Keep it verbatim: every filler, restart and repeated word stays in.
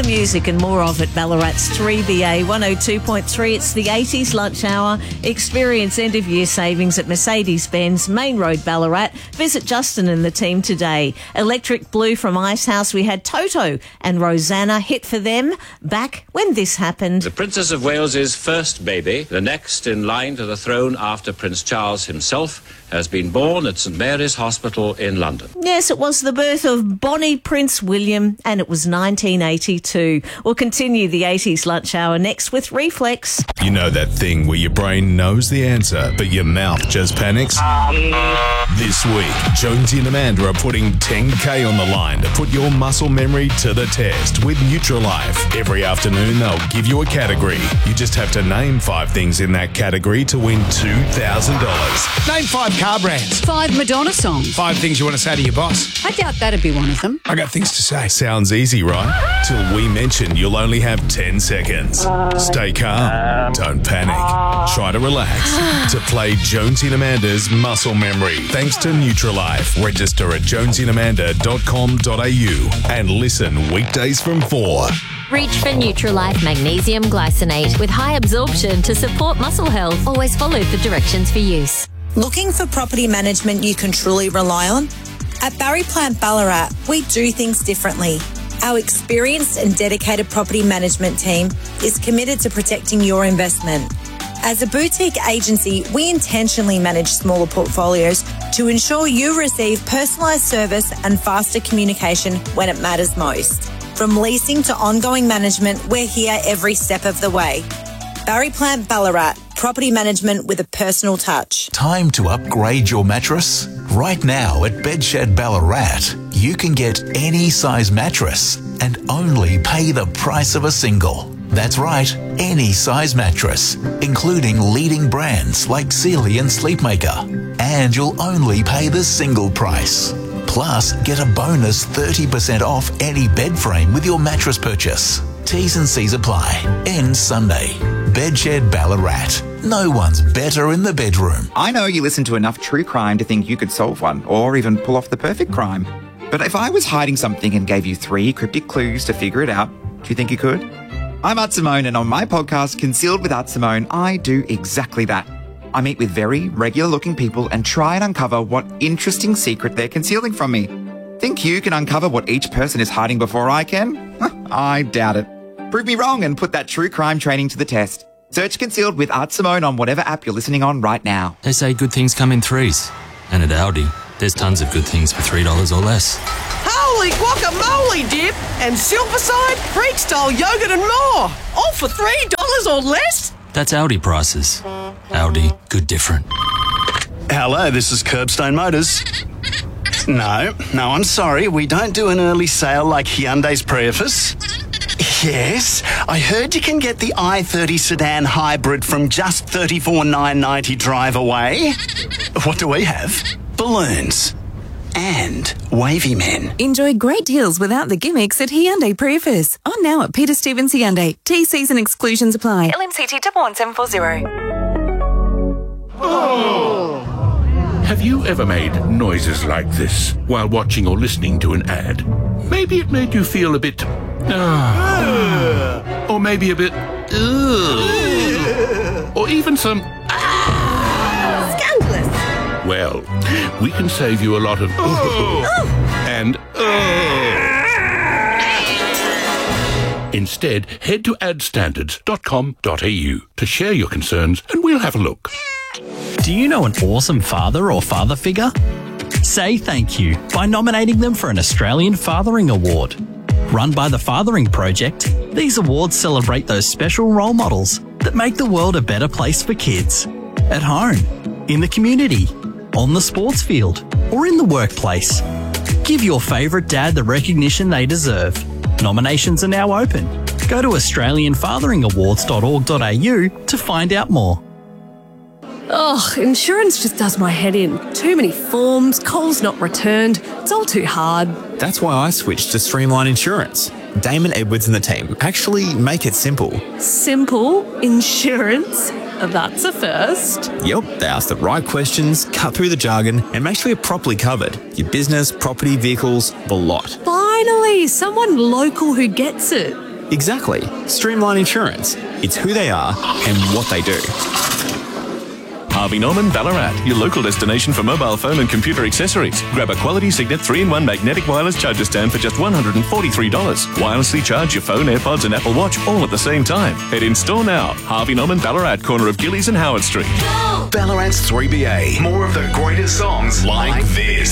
music and more of it. Ballarat's three B A one oh two point three. It's the eighties lunch hour. Experience end-of-year savings at Mercedes-Benz, Main Road, Ballarat. Visit Justin and the team today. Electric Blue from Icehouse. We had Toto and Rosanna, hit for them, back when this happened. The Princess of Wales's first baby, the next in line to the throne after Prince Charles himself, has been born at St Mary's Hospital in London. Yes, it was the birth of Bonnie Prince William, and it was nineteen eighty-two. We'll continue the eighties lunch hour next with Reflex. You know that thing where your brain knows the answer, but your mouth just panics? This week, Jonesy and Amanda are putting ten K on the line to put your muscle memory to the test with Nutrilife. Every afternoon, they'll give you a category. You just have to name five things in that category to win two thousand dollars. Name five car brands. Five Madonna songs. Five things you want to say to your boss. I doubt that'd be one of them. I got things to say. Sounds easy, right? Till we mention you'll only have ten seconds. Stay calm. Don't panic. Try to relax. To play Jonesy and Amanda's Muscle Memory. Thanks to Nutrilife. Register at jonesy and amanda dot com dot a u and listen weekdays from four. Reach for Nutrilife Magnesium Glycinate with high absorption to support muscle health. Always follow the directions for use. Looking for property management you can truly rely on? At Barry Plant Ballarat, we do things differently. Our experienced and dedicated property management team is committed to protecting your investment. As a boutique agency, we intentionally manage smaller portfolios to ensure you receive personalised service and faster communication when it matters most. From leasing to ongoing management, we're here every step of the way. Barry Plant Ballarat, property management with a personal touch. Time to upgrade your mattress? Right now at Bedshed Ballarat, you can get any size mattress and only pay the price of a single. That's right, any size mattress, including leading brands like Sealy and Sleepmaker. And you'll only pay the single price. Plus, get a bonus thirty percent off any bed frame with your mattress purchase. T's and C's apply. Ends Sunday. Bedshed Ballarat. No one's better in the bedroom. I know you listen to enough true crime to think you could solve one, or even pull off the perfect crime. But if I was hiding something and gave you three cryptic clues to figure it out, do you think you could? I'm Art Simone, and on my podcast, Concealed with Art Simone, I do exactly that. I meet with very regular-looking people and try and uncover what interesting secret they're concealing from me. Think you can uncover what each person is hiding before I can? I doubt it. Prove me wrong and put that true crime training to the test. Search Concealed with Art Simone on whatever app you're listening on right now. They say good things come in threes. And at Aldi, there's tons of good things for three dollars or less. Holy guacamole dip and Silverside, Freak-style yogurt and more. All for three dollars or less? That's Aldi prices. Aldi, good different. Hello, this is Curbstone Motors. No, no, I'm sorry. We don't do an early sale like Hyundai's Prius. Yes, I heard you can get the i thirty sedan hybrid from just thirty-four thousand nine hundred ninety drive away. What do we have? Balloons. And wavy men. Enjoy great deals without the gimmicks at Hyundai Prius. On now at Peter Stevens Hyundai. T Cs and exclusions apply. L M C T one seven four zero. Oh. Have you ever made noises like this while watching or listening to an ad? Maybe it made you feel a bit... Uh, or maybe a bit... Uh, or even some... Scandalous. Well, we can save you a lot of... Oh. And... Oh. Instead, head to ad standards dot com dot a u to share your concerns and we'll have a look. Do you know an awesome father or father figure? Say thank you by nominating them for an Australian Fathering Award. Run by the Fathering Project, these awards celebrate those special role models that make the world a better place for kids. At home, in the community, on the sports field, or in the workplace. Give your favourite dad the recognition they deserve. Nominations are now open. Go to australian fathering awards dot org dot a u to find out more. Ugh, insurance just does my head in. Too many forms, calls not returned. It's all too hard. That's why I switched to Streamline Insurance. Damon Edwards and the team actually make it simple. Simple insurance? That's a first. Yep, they ask the right questions, cut through the jargon, and make sure you're properly covered. Your business, property, vehicles, the lot. Finally, someone local who gets it. Exactly. Streamline Insurance. It's who they are and what they do. Harvey Norman Ballarat, your local destination for mobile phone and computer accessories. Grab a quality Signet three in one magnetic wireless charger stand for just one hundred forty-three dollars. Wirelessly charge your phone, AirPods and Apple Watch all at the same time. Head in store now. Harvey Norman Ballarat, corner of Gillies and Howard Street. Ballarat's three B A. More of the greatest songs like this.